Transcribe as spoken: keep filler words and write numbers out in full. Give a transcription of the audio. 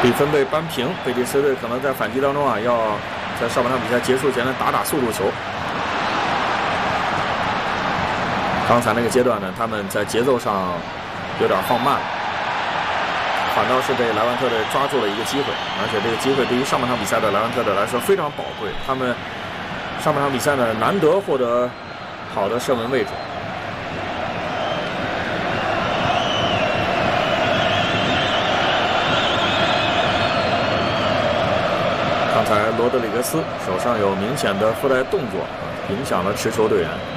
比分被扳平，贝蒂斯队可能在反击当中啊，要在上半场比赛结束前呢打打速度球。刚才那个阶段呢，他们在节奏上有点放慢，反倒是被莱万特队抓住了一个机会，而且这个机会对于上半场比赛的莱万特队来说非常宝贵。他们上半场比赛呢难得获得好的射门位置。刚才罗德里格斯手上有明显的附带动作，影响了持球队员。